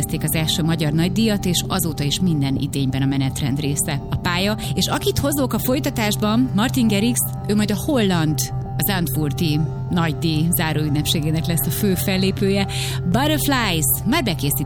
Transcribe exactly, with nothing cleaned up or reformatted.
szervezték az első magyar nagydíjat, és azóta is minden idényben a menetrend része. A pálya, és akit hozok a folytatásban, Martin Garrix, ő majd a holland, az Zandvoorti nagydíj záróünnepségének lesz a fő fellépője. Butterflies már bekészít